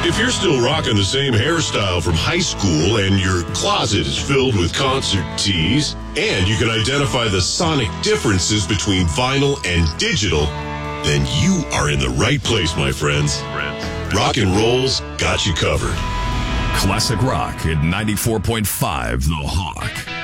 If you're still rocking the same hairstyle from high school and your closet is filled with concert tees, and you can identify the sonic differences between vinyl and digital, then you are in the right place, my friends. Rock and Roll's got you covered. Classic rock at 94.5 The Hawk.